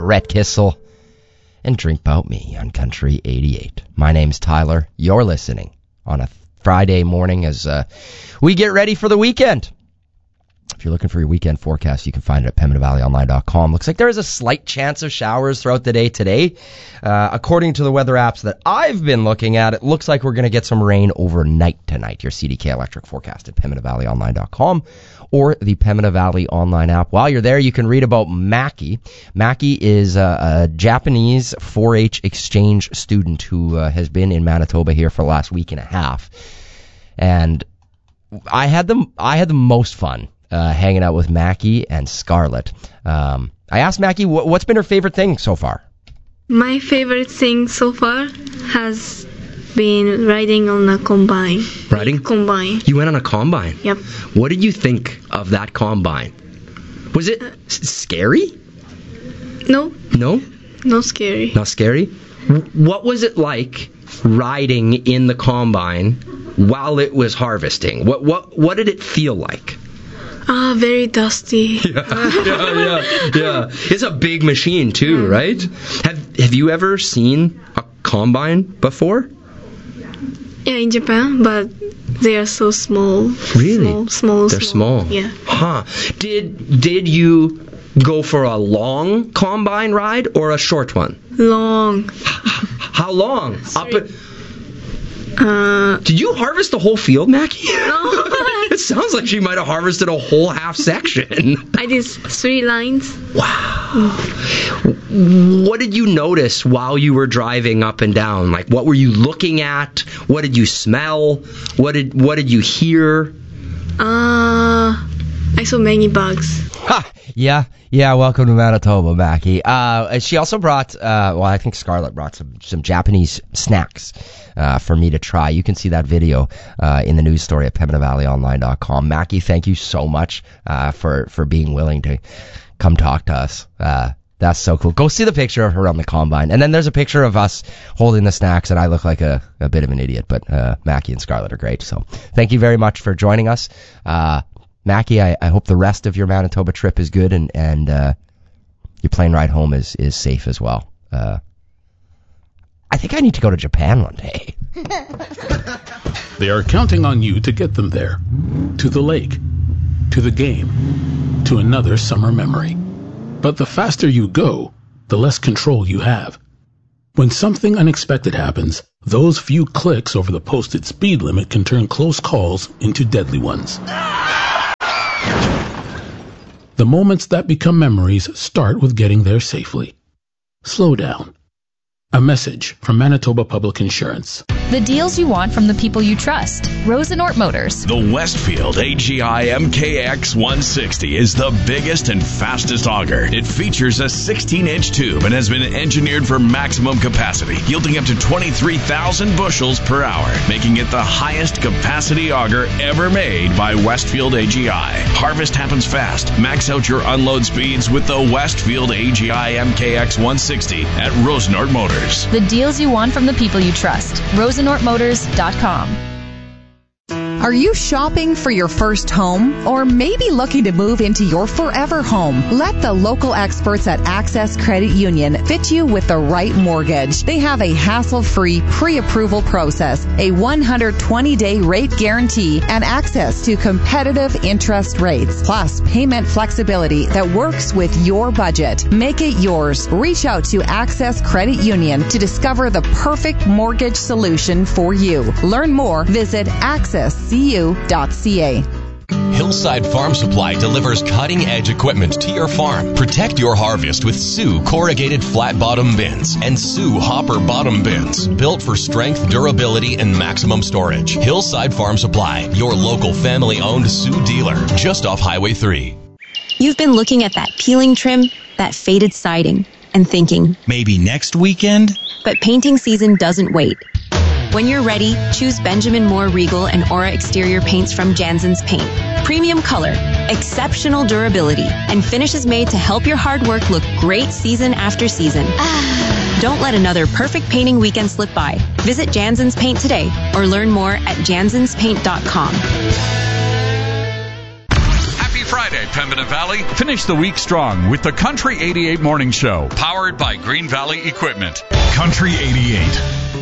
Brett Kissel, and Drink 'Bout Me on Country 88. My name's Tyler. You're listening on a Friday morning as we get ready for the weekend. If you're looking for your weekend forecast, you can find it at PembinaValleyOnline.com. Looks like there is a slight chance of showers throughout the day today. According to the weather apps that I've been looking at, it looks like we're going to get some rain overnight tonight. Your CDK electric forecast at PembinaValleyOnline.com or the Pembina Valley Online app. While you're there, you can read about Mackie. Mackie is a Japanese 4-H exchange student who has been in Manitoba here for the last week and a half. And I had the most fun hanging out with Mackie and Scarlett. I asked Mackie what's been her favorite thing so far. My favorite thing so far has been riding on a combine. Riding? Combine. You went on a combine? Yep. What did you think of that combine? Was it scary? No. No? Not scary. Not scary? What was it like riding in the combine while it was harvesting? What did it feel like? Very dusty. Yeah. It's a big machine too, right? Have you ever seen a combine before? Yeah, in Japan, but they are so small. Really? Small. They're small. Yeah. Huh. Did you go for a long combine ride or a short one? Long. How long? Did you harvest the whole field, Mackie? No. It sounds like she might have harvested a whole half section. I did 3 lines. Wow. What did you notice while you were driving up and down? Like, what were you looking at? What did you smell? What did you hear? I saw many bugs. Ha! Yeah, welcome to Manitoba, Mackie. She also brought, I think Scarlett brought some Japanese snacks for me to try. You can see that video in the news story at PembinaValleyOnline.com. Mackie, thank you so much for being willing to come talk to us. That's so cool. Go see the picture of her on the combine. And then there's a picture of us holding the snacks, and I look like a bit of an idiot, but Mackie and Scarlett are great. So thank you very much for joining us. Mackie, I hope the rest of your Manitoba trip is good and your plane ride home is safe as well. I think I need to go to Japan one day. They are counting on you to get them there. To the lake. To the game. To another summer memory. But the faster you go, the less control you have. When something unexpected happens, those few clicks over the posted speed limit can turn close calls into deadly ones. The moments that become memories start with getting there safely. Slow down. A message from Manitoba Public Insurance. The deals you want from the people you trust. Rosenort Motors. The Westfield AGI MKX 160 is the biggest and fastest auger. It features a 16-inch tube and has been engineered for maximum capacity, yielding up to 23,000 bushels per hour, making it the highest capacity auger ever made by Westfield AGI. Harvest happens fast. Max out your unload speeds with the Westfield AGI MKX 160 at Rosenort Motors. The deals you want from the people you trust. RosenortMotors.com. Are you shopping for your first home or maybe looking to move into your forever home? Let the local experts at Access Credit Union fit you with the right mortgage. They have a hassle-free pre-approval process, a 120-day rate guarantee, and access to competitive interest rates, plus payment flexibility that works with your budget. Make it yours. Reach out to Access Credit Union to discover the perfect mortgage solution for you. Learn more, visit accesscu.ca. Hillside Farm Supply delivers cutting-edge equipment to your farm. Protect your harvest with Sioux corrugated flat bottom bins and Sioux hopper bottom bins, built for strength, durability, and maximum storage. Hillside Farm Supply, your local family-owned Sioux dealer, just off Highway 3. You've been looking at that peeling trim, that faded siding, and thinking, maybe next weekend? But painting season doesn't wait. When you're ready, choose Benjamin Moore Regal and Aura exterior paints from Jansen's Paint. Premium color, exceptional durability, and finishes made to help your hard work look great season after season. Don't let another perfect painting weekend slip by. Visit Jansen's Paint today or learn more at jansenspaint.com. Happy Friday Pembina Valley, finish the week strong with the Country 88 Morning Show, powered by Green Valley Equipment. Country 88.